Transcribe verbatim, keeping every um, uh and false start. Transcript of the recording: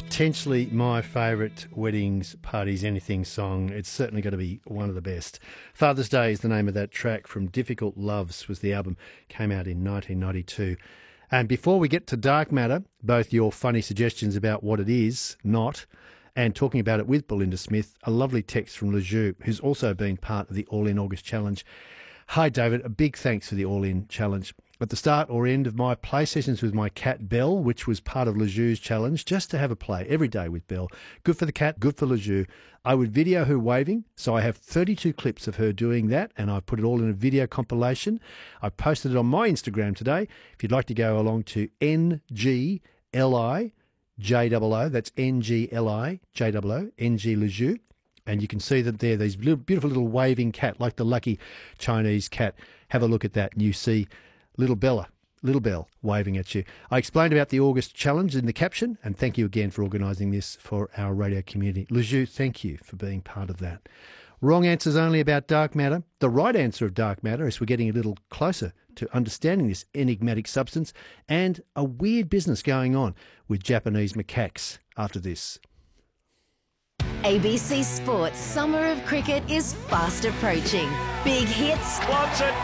potentially my favourite weddings, parties, anything song. It's certainly going to be one of the best. Father's Day is the name of that track. From Difficult Loves was the album. Came out in nineteen ninety-two. And before we get to Dark Matter, both your funny suggestions about what it is, not, and talking about it with Belinda Smith, a lovely text from Lejeune, who's also been part of the All In August Challenge. Hi, David. A big thanks for the All In Challenge. At the start or end of my play sessions with my cat Belle, which was part of Lejeu's challenge, just to have a play every day with Belle. Good for the cat, good for Lejeu. I would video her waving, so I have thirty-two clips of her doing that, and I've put it all in a video compilation. I posted it on my Instagram today. If you'd like to go along to N G L I J O O, that's N G L I J O O, N G Lejeu. And you can see that there, these beautiful little waving cat, like the lucky Chinese cat. Have a look at that, and you see Little Bella, Little Belle, waving at you. I explained about the August Challenge in the caption, and thank you again for organising this for our radio community. Lejeu, thank you for being part of that. Wrong answers only about dark matter. The right answer of dark matter, as we're getting a little closer to understanding this enigmatic substance, and a weird business going on with Japanese macaques after this. A B C Sports Summer of Cricket is fast approaching. Big hits. Wants it.